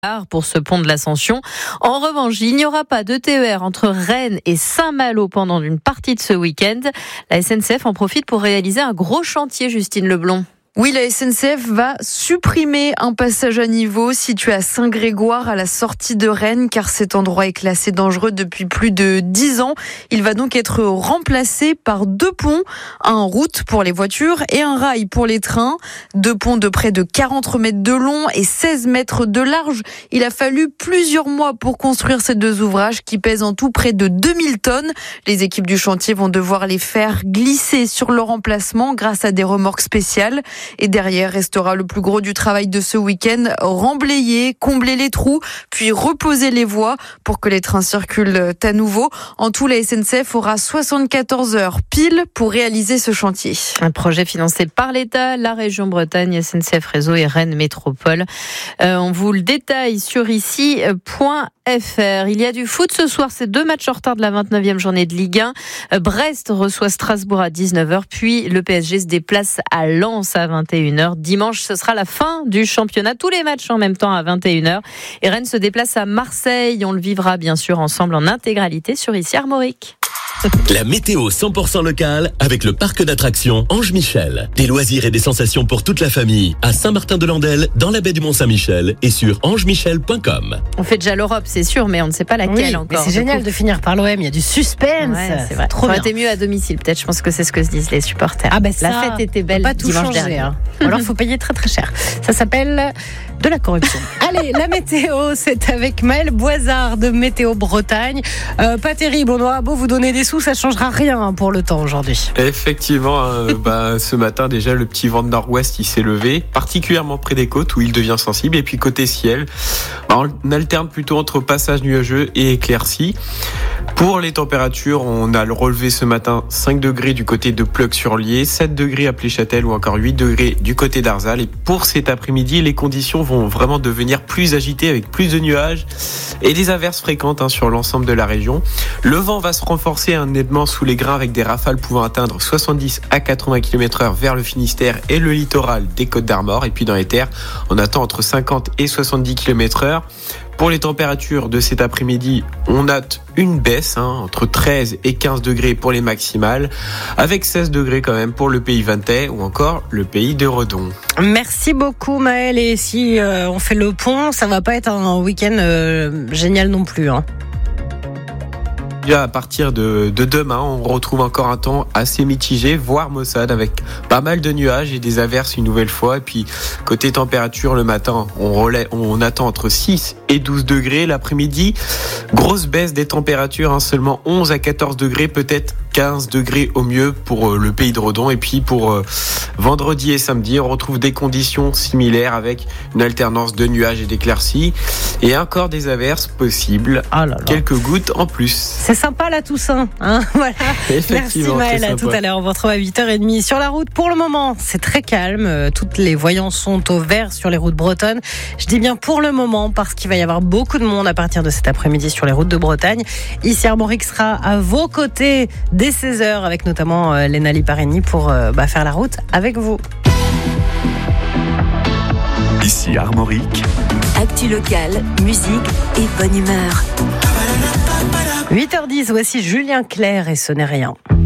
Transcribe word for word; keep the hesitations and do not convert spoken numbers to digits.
pour ce pont de l'Ascension. En revanche, il n'y aura pas de T E R entre Rennes et Saint-Malo pendant une partie de ce week-end. La S N C F en profite pour réaliser un gros chantier, Justine Leblond. Oui, la S N C F va supprimer un passage à niveau situé à Saint-Grégoire à la sortie de Rennes car cet endroit est classé dangereux depuis plus de dix ans. Il va donc être remplacé par deux ponts, un en route pour les voitures et un rail pour les trains. Deux ponts de près de quarante mètres de long et seize mètres de large. Il a fallu plusieurs mois pour construire ces deux ouvrages qui pèsent en tout près de deux mille tonnes. Les équipes du chantier vont devoir les faire glisser sur leur emplacement grâce à des remorques spéciales. Et derrière restera le plus gros du travail de ce week-end, remblayer, combler les trous, puis reposer les voies pour que les trains circulent à nouveau. En tout, la S N C F aura soixante-quatorze heures pile pour réaliser ce chantier. Un projet financé par l'État, la région Bretagne, S N C F Réseau et Rennes Métropole. Euh, on vous le détaille sur ici point F R. Il y a du foot ce soir, c'est deux matchs en retard de la vingt-neuvième journée de Ligue un. Brest reçoit Strasbourg à dix-neuf heures, puis le P S G se déplace à Lens à vingt et une heures. Dimanche, ce sera la fin du championnat. Tous les matchs en même temps à vingt et une heures. Et Rennes se déplace à Marseille. On le vivra bien sûr ensemble en intégralité sur Ici Armorique. La météo cent pour cent locale avec le parc d'attractions Ange Michel. Des loisirs et des sensations pour toute la famille à Saint-Martin-de-Landelle, dans la baie du Mont-Saint-Michel et sur ange michel point com. On fait déjà l'Europe, c'est sûr, mais on ne sait pas laquelle oui, encore. Mais c'est génial de finir par l'O M, il y a du suspense. Ouais, c'est vrai. Trop Ça aurait bien. été mieux à domicile, peut-être. Je pense que c'est ce que se disent les supporters. Ah ben ça, la fête était belle pas tout dimanche changer, dernier. Hein. Ou alors il faut payer très très cher. Ça s'appelle de la corruption. Allez, la météo, c'est avec Maëlle Boisard de Météo Bretagne. Euh, pas terrible, on aura beau vous donner des sous, ça changera rien pour le temps aujourd'hui. Effectivement, euh, bah, ce matin déjà le petit vent de nord-ouest il s'est levé, particulièrement près des côtes où il devient sensible. Et puis côté ciel, bah, on alterne plutôt entre passage nuageux et éclaircies. Pour les températures, on a le relevé ce matin cinq degrés du côté de Pleuc-sur-Lier, sept degrés à Pléchâtel ou encore huit degrés du côté d'Arzal. Et pour cet après-midi, les conditions vont vraiment devenir plus agitées avec plus de nuages et des averses fréquentes hein, sur l'ensemble de la région. Le vent va se renforcer hein, nettement sous les grains avec des rafales pouvant atteindre soixante-dix à quatre-vingts kilomètres heure vers le Finistère et le littoral des Côtes d'Armor. Et puis dans les terres, on attend entre cinquante et soixante-dix kilomètres heure. Pour les températures de cet après-midi, on note une baisse, hein, entre treize et quinze degrés pour les maximales, avec seize degrés quand même pour le pays vantais ou encore le pays de Redon. Merci beaucoup Maëlle. Et si euh, on fait le pont, ça va pas être un week-end euh, génial non plus. Hein. Déjà à partir de, de demain, on retrouve encore un temps assez mitigé, voire maussade, avec pas mal de nuages et des averses une nouvelle fois. Et puis côté température, le matin, on, relève, on attend entre six et douze degrés. L'après-midi, grosse baisse des températures, hein, seulement onze à quatorze degrés, peut-être quinze degrés au mieux pour euh, le pays de Redon. Et puis pour euh, vendredi et samedi, on retrouve des conditions similaires avec une alternance de nuages et d'éclaircies et encore des averses possibles, oh là là. Quelques gouttes en plus. C'est sympa la Toussaint, hein, voilà. Merci Maëlle, à tout à l'heure. On vous retrouve à huit heures trente sur la route. Pour le moment, c'est très calme. Toutes les voyances sont au vert sur les routes bretonnes. Je dis bien pour le moment parce qu'il va y avoir beaucoup de monde à partir de cet après-midi sur les routes de Bretagne. Ici Armorique sera à vos côtés dès seize heures avec notamment euh, Léna Liparini pour euh, bah, faire la route avec vous. Ici Armorique. Actu locale, musique et bonne humeur. huit heures dix, voici Julien Clerc et ce n'est rien.